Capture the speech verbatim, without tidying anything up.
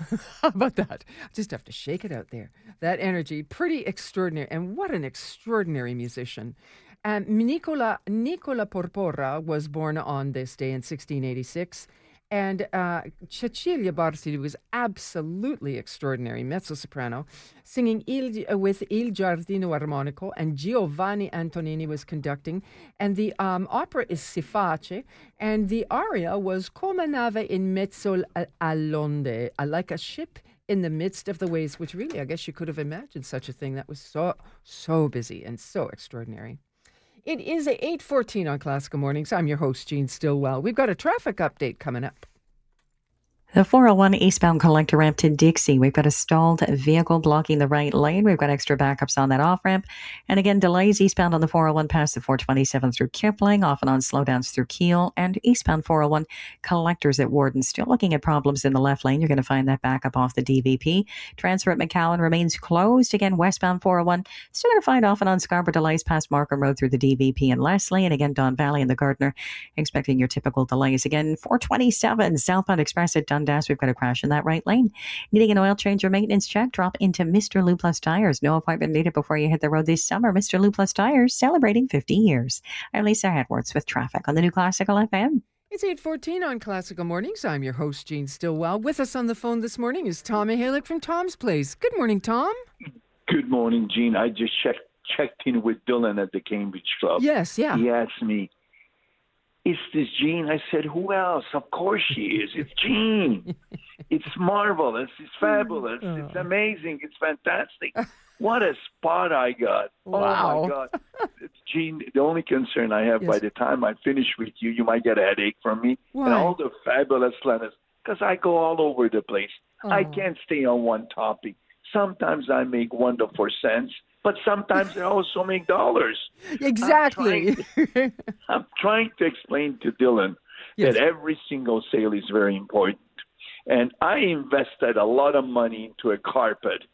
How about that? Just have to shake it out there. That energy, pretty extraordinary. And what an extraordinary musician. And Nicola, Nicola Porpora was born on this day in sixteen eighty-six. And uh, Cecilia Barsi was absolutely extraordinary, mezzo-soprano, singing Il, uh, with Il Giardino Armonico, and Giovanni Antonini was conducting. And the um, opera is Si Face, and the aria was Come nave in mezzo all'onde, like a ship in the midst of the waves, which really, I guess you could have imagined such a thing. That was so, so busy and so extraordinary. It is eight fourteen on Classical Mornings. I'm your host, Jean Stillwell. We've got a traffic update coming up. The four oh one eastbound collector ramp to Dixie. We've got a stalled vehicle blocking the right lane. We've got extra backups on that off-ramp. And again, delays eastbound on the four oh one past the four twenty-seven through Kipling, off and on slowdowns through Kiel, and eastbound four oh one collectors at Warden. Still looking at problems in the left lane. You're going to find that backup off the D V P. Transfer at McCowan remains closed. Again, westbound four oh one. Still going to find off and on Scarborough delays past Markham Road through the D V P and Leslie. And again, Don Valley and the Gardner expecting your typical delays. Again, four twenty-seven southbound express at Dundas. We've got a crash in that right lane. Needing an oil change or maintenance check? Drop into Mister Lou Plus Tires. No appointment needed before you hit the road this summer. Mister Lou Plus Tires, celebrating fifty years. I'm Lisa Edwards with traffic on the new Classical F M. It's eight fourteen on Classical Mornings. I'm your host, Jean Stillwell. With us on the phone this morning is Tom Mihalik from Tom's Place. Good morning, Tom. Good morning, Jean. I just checked checked in with Dylan at the Cambridge Club. Yes, yeah. He asked me, is this Jean? I said, who else? Of course she is. It's Jean. It's marvelous. It's fabulous. Oh. It's amazing. It's fantastic. What a spot I got. Wow. Oh, my God. It's Jean, the only concern I have, Yes. by the time I finish with you, you might get a headache from me. Why? And all the fabulous letters, because I go all over the place. I Oh. can't stay on one topic. Sometimes I make wonderful cents, but sometimes I also make dollars. Exactly. I'm trying, I'm trying to explain to Dylan Yes. that every single sale is very important. And I invested a lot of money into a carpet